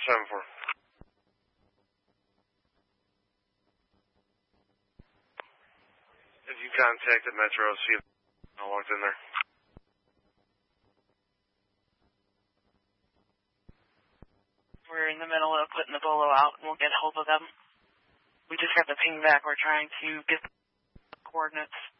7-4. If you contacted Metro, see if I walked in there. We're in the middle of putting the bolo out, and we'll get hold of them. We just got the ping back. We're trying to get the coordinates.